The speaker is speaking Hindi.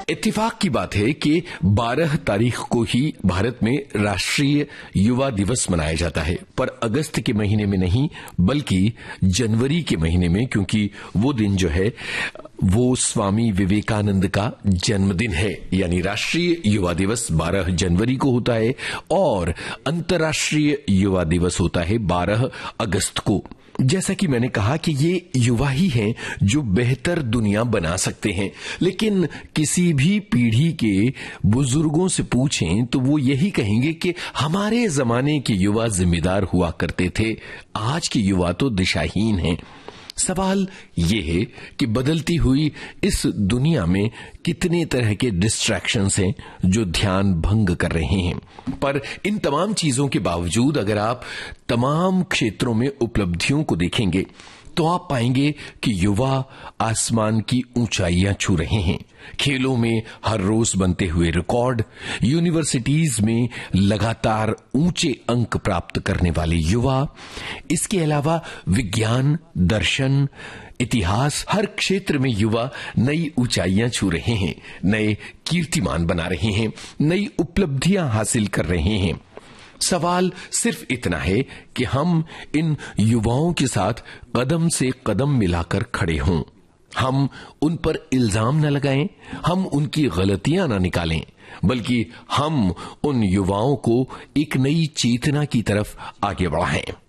इत्तेफाक की बात है कि 12 तारीख को ही भारत में राष्ट्रीय युवा दिवस मनाया जाता है, पर अगस्त के महीने में नहीं बल्कि जनवरी के महीने में, क्योंकि वो दिन जो है वो स्वामी विवेकानंद का जन्मदिन है। यानी राष्ट्रीय युवा दिवस 12 जनवरी को होता है और अंतर्राष्ट्रीय युवा दिवस होता है 12 अगस्त को। जैसा कि मैंने कहा कि ये युवा ही हैं जो बेहतर दुनिया बना सकते हैं, लेकिन किसी भी पीढ़ी के बुजुर्गों से पूछें तो वो यही कहेंगे कि हमारे जमाने के युवा जिम्मेदार हुआ करते थे, आज के युवा तो दिशाहीन हैं। सवाल ये है कि बदलती हुई इस दुनिया में कितने तरह के डिस्ट्रैक्शंस हैं जो ध्यान भंग कर रहे हैं, पर इन तमाम चीजों के बावजूद अगर आप तमाम क्षेत्रों में उपलब्धियों को देखेंगे तो आप पाएंगे कि युवा आसमान की ऊंचाइयां छू रहे हैं। खेलों में हर रोज बनते हुए रिकॉर्ड, यूनिवर्सिटीज में लगातार ऊंचे अंक प्राप्त करने वाले युवा, इसके अलावा विज्ञान, दर्शन, इतिहास, हर क्षेत्र में युवा नई ऊंचाइयां छू रहे हैं, नए कीर्तिमान बना रहे हैं, नई उपलब्धियां हासिल कर रहे हैं। सवाल सिर्फ इतना है कि हम इन युवाओं के साथ कदम से कदम मिलाकर खड़े हों। हम उन पर इल्जाम न लगाएं, हम उनकी गलतियां न निकालें, बल्कि हम उन युवाओं को एक नई चेतना की तरफ आगे बढ़ाएं।